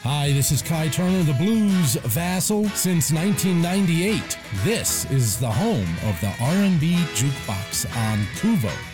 Hi, this is Kai Turner, the blues vassal since 1998. This is the home of the R&B Jukebox on Kuvo.